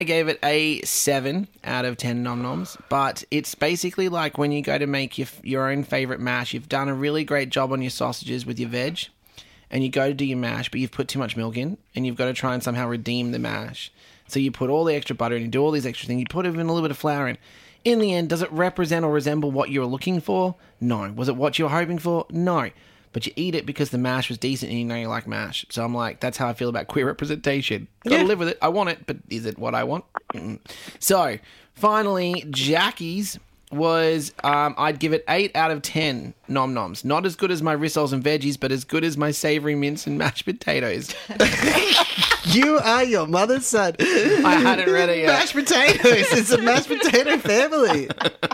I gave it a 7 out of 10 nom-noms, but it's basically like when you go to make your own favourite mash. You've done a really great job on your sausages with your veg, and you go to do your mash, but you've put too much milk in, and you've got to try and somehow redeem the mash. So you put all the extra butter in, you do all these extra things, you put even a little bit of flour in. In the end, does it represent or resemble what you were looking for? No. Was it what you were hoping for? No. But you eat it because the mash was decent and you know you like mash. So I'm like, that's how I feel about queer representation. Gotta live with it. I want it, but is it what I want? So, finally, Jackie's was, I'd give it 8 out of 10 nom-noms. Not as good as my rissoles and veggies, but as good as my savoury mince and mashed potatoes. You are your mother's son. I hadn't read it yet. Mashed potatoes. It's a mashed potato family.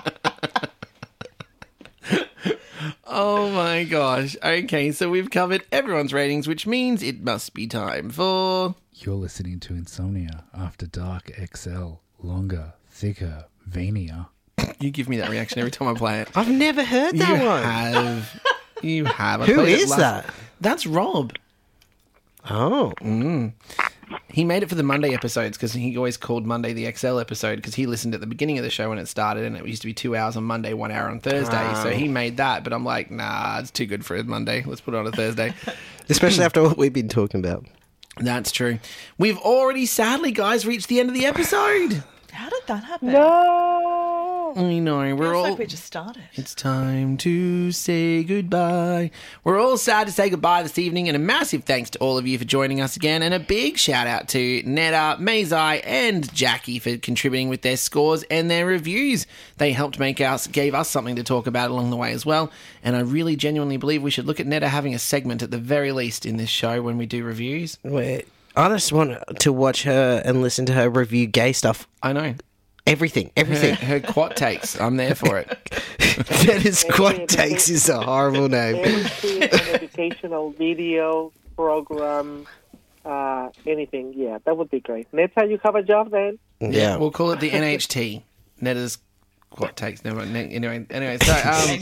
Oh my gosh. Okay, so we've covered everyone's ratings, which means it must be time for... You're listening to Insomnia After Dark XL. Longer, thicker, veinier. You give me that reaction every time I play it. I've never heard that one. You have. Who is that? That's Rob. Oh. He made it for the Monday episodes because he always called Monday the XL episode because he listened at the beginning of the show when it started and it used to be 2 hours on Monday, 1 hour on Thursday. So he made that, but I'm like, nah, it's too good for a Monday. Let's put it on a Thursday. Especially after what we've been talking about. That's true. We've already, sadly, guys, reached the end of the episode. How did that happen? No. I know. We're all... like we just started. It's time to say goodbye. We're all sad to say goodbye this evening, and a massive thanks to all of you for joining us again, and a big shout out to Netta, Mazai, and Jackie for contributing with their scores and their reviews. They helped gave us something to talk about along the way as well, and I really genuinely believe we should look at Netta having a segment at the very least in this show when we do reviews. Wait, I just want to watch her and listen to her review gay stuff. I know. Everything. Her quat takes. I'm there for it. That is quat takes is a horrible name. Anything, an educational video program, anything. Yeah, that would be great. Netta, you have a job then? Yeah. We'll call it the NHT. Netta's quat takes. Never mind. Anyway. So,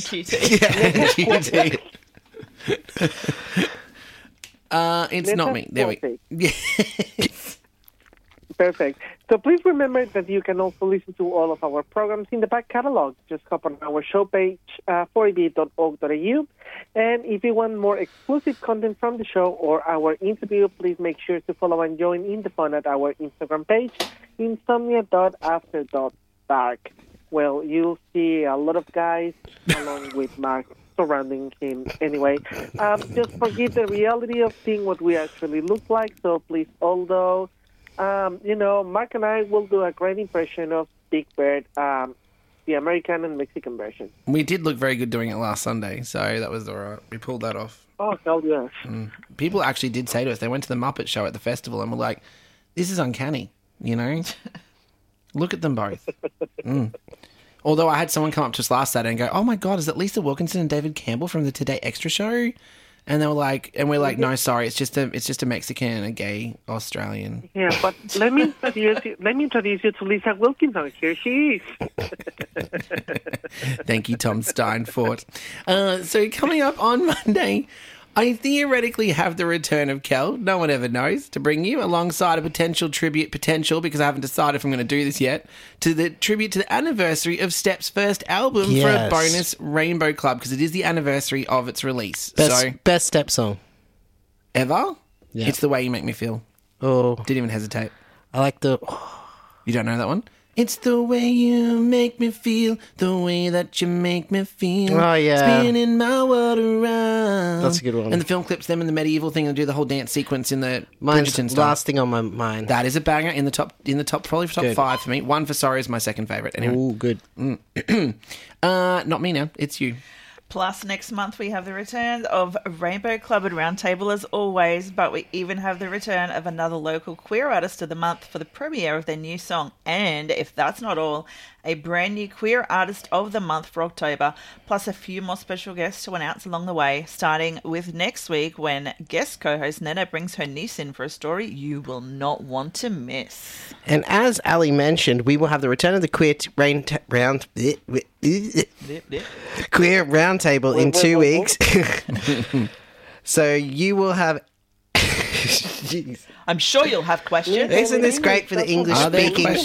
NQT. it's not me. There we go. Perfect. So please remember that you can also listen to all of our programs in the back catalog. Just hop on our show page, 4ab.org.au. And if you want more exclusive content from the show or our interview, please make sure to follow and join in the fun at our Instagram page, insomnia.after.dark. Well, you'll see a lot of guys along with Mark surrounding him anyway. Just forget the reality of seeing what we actually look like. So please, although... Mark and I will do a great impression of Big Bird, the American and Mexican version. We did look very good doing it last Sunday, so that was all right. We pulled that off. Oh, hell yes. People actually did say to us, they went to the Muppet Show at the festival and were like, this is uncanny, Look at them both. Although I had someone come up to us last Saturday and go, oh my God, is it Lisa Wilkinson and David Campbell from the Today Extra show? And they were like, and we're like, no, sorry, it's just a Mexican and a gay Australian. Yeah, but let me introduce you to Lisa Wilkinson. Here she is. Thank you, Tom Steinfort. So coming up on Monday, I theoretically have the return of Kel, no one ever knows, to bring you alongside a potential, because I haven't decided if I'm going to do this yet, to the tribute to the anniversary of Step's first album for a bonus Rainbow Club, because it is the anniversary of its release. Best Step song. Ever? Yeah. It's The Way You Make Me Feel. Oh. Didn't even hesitate. I like the... You don't know that one? It's the way you make me feel, the way that you make me feel. Oh, yeah. Spinning my world around. That's a good one. And the film clips them in the medieval thing and do the whole dance sequence in the Mine's Bridgerton style. last thing on my mind. That is a banger in the top, probably top Good. 5 for me. One for Sorry is my second favourite. Anyway. Ooh, good. Not me now. It's you. Plus, next month we have the return of Rainbow Club and Roundtable as always, but we even have the return of another local queer artist of the month for the premiere of their new song. And, if that's not all, a brand new queer artist of the month for October, plus a few more special guests to announce along the way, starting with next week when guest co-host Netta brings her niece in for a story you will not want to miss. And as Ali mentioned, we will have the return of the queer roundtable in 2 weeks. So you will have Jeez. I'm sure you'll have questions. Isn't this great for the English Are there speaking